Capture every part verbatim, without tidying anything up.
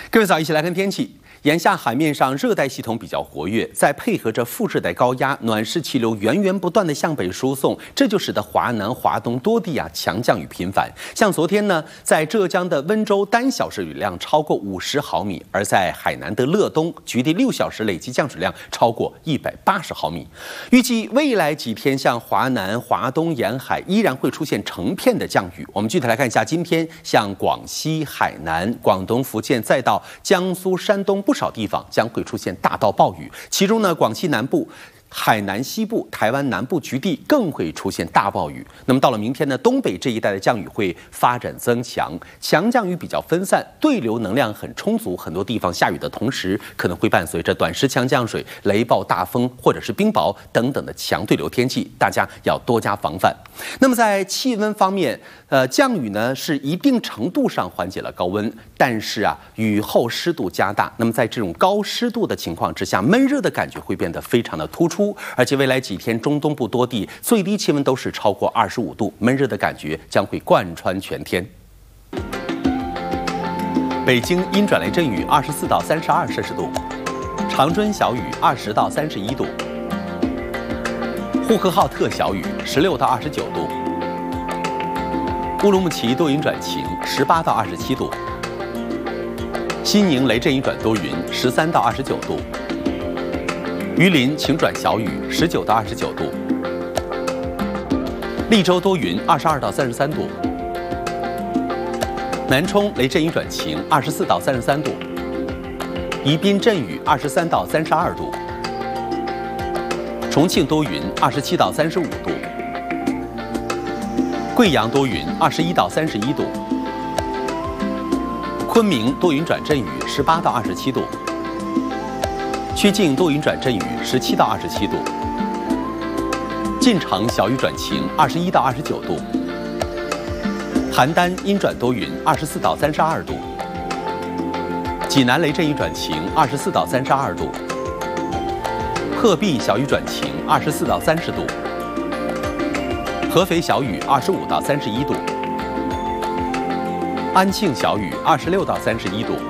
各位早，一起来看天气。眼下海面上热带系统比较活跃，再配合着副热带高压，暖湿气流源源不断的向北输送，这就使得华南、华东多地啊强降雨频繁。像昨天呢，在浙江的温州单小时雨量超过五十毫米，而在海南的乐东，局地六小时累计降水量超过一百八十毫米。预计未来几天，像华南、华东沿海依然会出现成片的降雨。我们具体来看一下，今天像广西、海南、广东、福建，再到江苏、山东。不少地方将会出现大到暴雨，其中呢，广西南部、海南西部、台湾南部局地更会出现大暴雨。那么到了明天呢，东北这一带的降雨会发展增强，强降雨比较分散，对流能量很充足，很多地方下雨的同时，可能会伴随着短时强降水、雷暴、大风或者是冰雹等等的强对流天气，大家要多加防范。那么在气温方面，呃，降雨呢是一定程度上缓解了高温，但是啊，雨后湿度加大。那么在这种高湿度的情况之下，闷热的感觉会变得非常的突出。而且未来几天，中东部多地最低气温都是超过二十五度，闷热的感觉将会贯穿全天。北京阴转雷阵雨，二十四到三十二摄氏度；长春小雨，二十到三十一度；呼和浩特小雨，十六到二十九度；乌鲁木齐多云转晴，十八到二十七度；西宁雷阵雨转多云，十三到二十九度。榆林晴转小雨，十九到二十九度；利州多云，二十二到三十三度；南充雷阵雨转晴，二十四到三十三度；宜宾阵雨，二十三到三十二度；重庆多云，二十七到三十五度；贵阳多云，二十一到三十一度；昆明多云转阵雨，十八到二十七度。曲靖多云转阵雨，十七到二十七度；晋城小雨转晴，二十一到二十九度；邯郸阴转多云，二十四到三十二度；济南雷阵雨转晴，二十四到三十二度；鹤壁小雨转晴，二十四到三十度；合肥小雨，二十五到三十一度；安庆小雨，二十六到三十一度。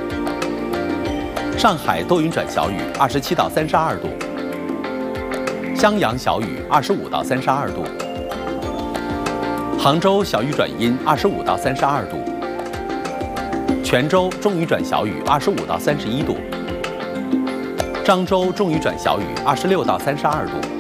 上海多云转小雨，二十七到三十二度；襄阳小雨，二十五到三十二度；杭州小雨转阴，二十五到三十二度；泉州中雨转小雨，二十五到三十一度；漳州中雨转小雨，二十六到三十二度；